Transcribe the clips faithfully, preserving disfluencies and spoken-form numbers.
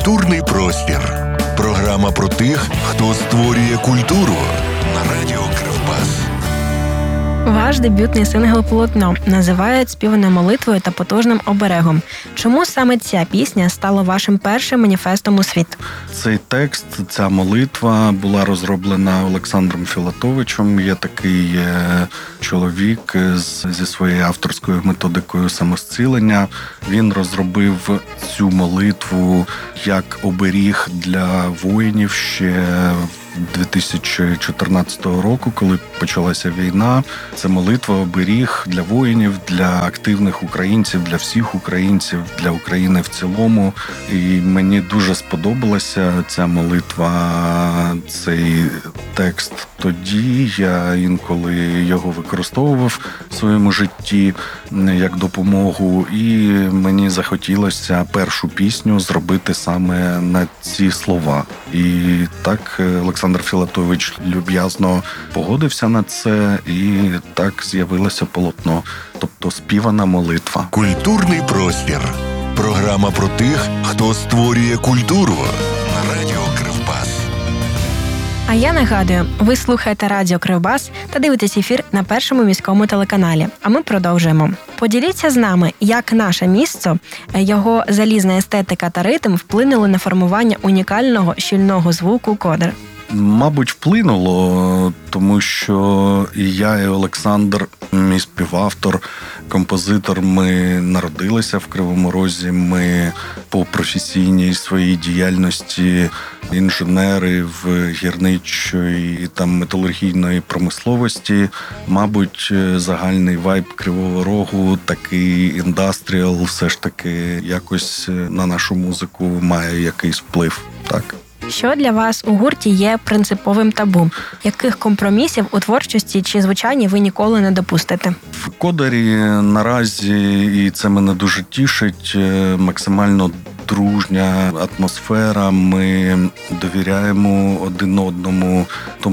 Культурний простір. Програма про тих, хто створює культуру на радіо Кривбас. Ваш дебютний сингл «Полотно» називають співаною молитвою та потужним оберегом. Чому саме ця пісня стала вашим першим маніфестом у світ? Цей текст, ця молитва була розроблена Олександром Філатовичем. Є такий чоловік зі своєю авторською методикою самозцілення. Він розробив цю молитву як оберіг для воїнів ще дві тисячі чотирнадцятого року, коли почалася війна. Це молитва оберіг для воїнів, для активних українців, для всіх українців, для України в цілому. І мені дуже сподобалася ця молитва, цей текст. Тоді я інколи його використовував в своєму житті як допомогу, і мені захотілося першу пісню зробити саме на ці слова. І так Олександр Філатович люб'язно погодився на це, і так з'явилося полотно, тобто співана молитва. Культурний простір. Програма про тих, хто створює культуру на радіо Кривбас. А я нагадую, ви слухаєте радіо Кривбас та дивитесь ефір на Першому міському телеканалі. А ми продовжуємо. Поділіться з нами, як наше місто, його залізна естетика та ритм вплинули на формування унікального щільного звуку кодр. Мабуть, вплинуло, тому що і я, і Олександр, мій співавтор, композитор, ми народилися в Кривому Розі, ми по професійній своїй діяльності інженери в гірничої та металургійної промисловості. Мабуть, загальний вайб Кривого Рогу, такий індастріал, все ж таки якось на нашу музику має якийсь вплив, так? Що для вас у гурті є принциповим табу? Яких компромісів у творчості чи звучанні ви ніколи не допустите? В кодарі наразі, і це мене дуже тішить, максимально дружня атмосфера, ми довіряємо один одному,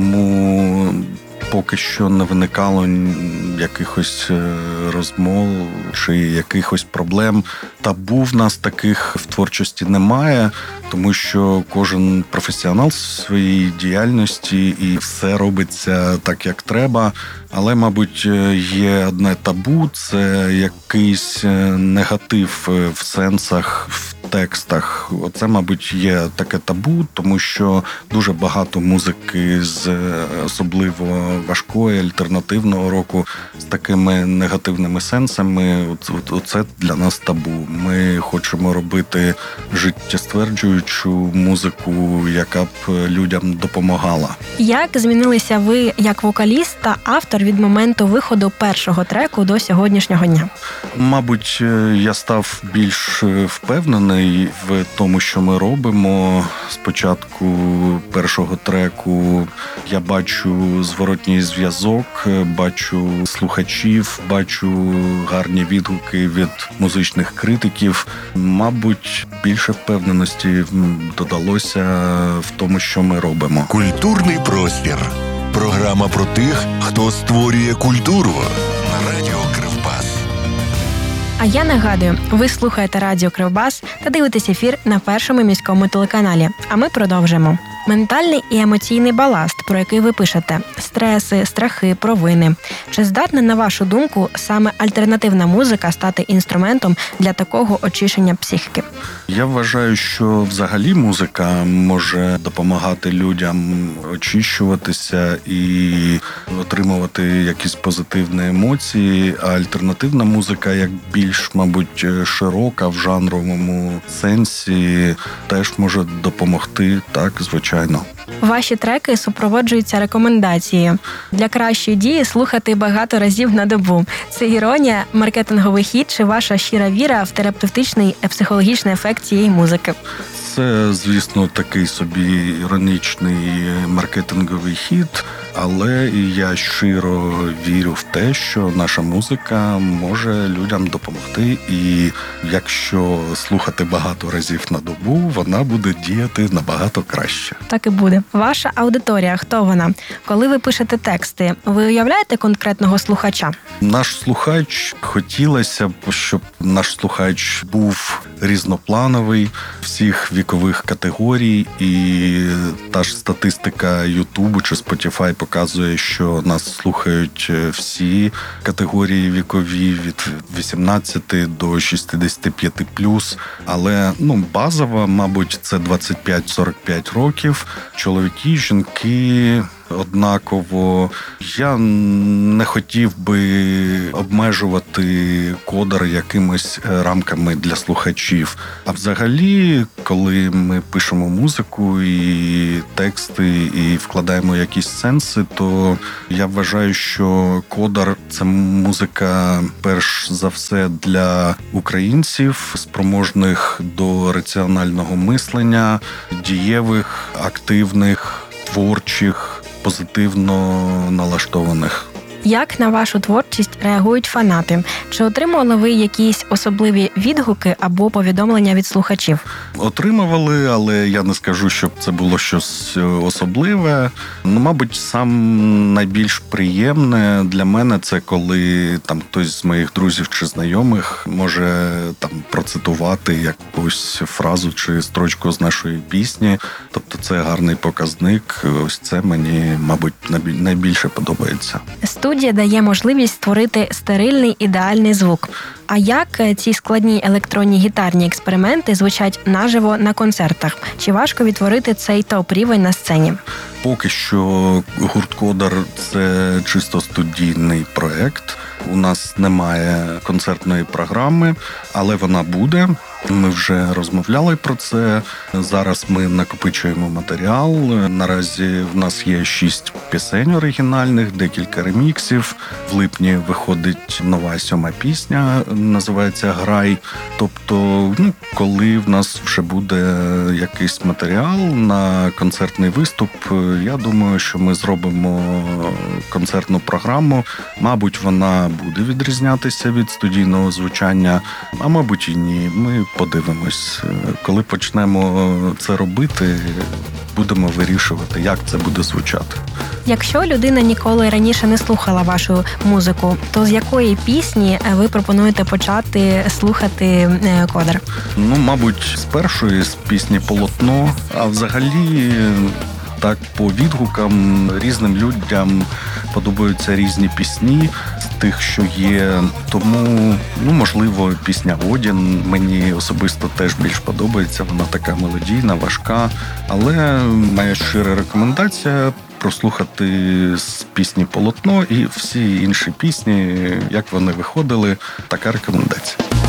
тому поки що не виникало якихось розмов чи якихось проблем. Табу в нас таких в творчості немає, тому що кожен професіонал в своїй діяльності і все робиться так, як треба. Але, мабуть, є одне табу – це якийсь негатив в сенсах, в текстах. Оце, мабуть, є таке табу, тому що дуже багато музики з особливо важкої, альтернативного року з такими негативними сенсами. Оце для нас табу. Ми хочемо робити життєстверджуючу музику, яка б людям допомагала. Як змінилися ви як вокаліст та автор від моменту виходу першого треку до сьогоднішнього дня? Мабуть, я став більш впевнений в тому, що ми робимо. Спочатку першого треку я бачу зворотній зв'язок, бачу слухачів, бачу гарні відгуки від музичних критиків. Мабуть, більше впевненості додалося в тому, що ми робимо. Культурний простір. Програма про тих, хто створює культуру на радіо Кривбас. А я нагадую, ви слухаєте радіо Кривбас та дивитесь ефір на Першому міському телеканалі. А ми продовжимо. Ментальний і емоційний баласт, про який ви пишете, стреси, страхи, провини. Чи здатна, на вашу думку, саме альтернативна музика стати інструментом для такого очищення психіки? Я вважаю, що взагалі музика може допомагати людям очищуватися і отримувати якісь позитивні емоції, а альтернативна музика, як більш, мабуть, широка в жанровому сенсі, теж може допомогти, так, звичайно. Ваші треки супроводжуються рекомендацією. Для кращої дії слухати багато разів на добу. Це іронія, маркетинговий хід чи ваша щира віра в терапевтичний і психологічний ефект цієї музики? Це, звісно, такий собі іронічний маркетинговий хід, але я щиро вірю в те, що наша музика може людям допомогти, і якщо слухати багато разів на добу, вона буде діяти набагато краще. Так і буде. Ваша аудиторія, хто вона? Коли ви пишете тексти, ви уявляєте конкретного слухача? Наш слухач, хотілося б, щоб наш слухач був різноплановий, всіх вікових категорій, і та ж статистика Ютубу чи Spotify показує, що нас слухають всі категорії вікові від вісімнадцяти до шістдесят п'ять плюс, але ну базово, мабуть, це двадцять п'ять сорок п'ять років. Чоловіки, жінки однаково. Я не хотів би обмежувати Кодар якимись рамками для слухачів. А взагалі, коли ми пишемо музику і тексти, і вкладаємо якісь сенси, то я вважаю, що Кодар – це музика, перш за все, для українців, спроможних до раціонального мислення, дієвих, активних, творчих, позитивно налаштованих. Як на вашу творчість реагують фанати? Чи отримували ви якісь особливі відгуки або повідомлення від слухачів? Отримували, але я не скажу, щоб це було щось особливе. Ну, мабуть, сам найбільш приємне для мене це коли там хтось з моїх друзів чи знайомих може там процитувати якусь фразу чи строчку з нашої пісні. Тобто це гарний показник. Ось це мені, мабуть, найбільше подобається. Студія дає можливість створити стерильний ідеальний звук. А як ці складні електронні гітарні експерименти звучать наживо на концертах? Чи важко відтворити цей топ-рівень на сцені? Поки що гурт Кодар – це чисто студійний проект. У нас немає концертної програми, але вона буде. Ми вже розмовляли про це. Зараз ми накопичуємо матеріал. Наразі в нас є шість пісень оригінальних, декілька реміксів. В липні виходить нова сьома пісня, називається «Грай». Тобто, ну, коли в нас вже буде якийсь матеріал на концертний виступ, я думаю, що ми зробимо концертну програму. Мабуть, вона буде відрізнятися від студійного звучання, а мабуть і ні. Ми подивимось. Коли почнемо це робити, будемо вирішувати, як це буде звучати. Якщо людина ніколи раніше не слухала вашу музику, то з якої пісні ви пропонуєте почати слухати Кодар? Ну, мабуть, з першої, з пісні «Полотно», а взагалі так по відгукам різним людям подобаються різні пісні з тих, що є. Тому, ну, можливо, пісня «Одін» мені особисто теж більш подобається. Вона така мелодійна, важка. Але моя щира рекомендація – прослухати з пісні «Полотно» і всі інші пісні, як вони виходили. Така рекомендація.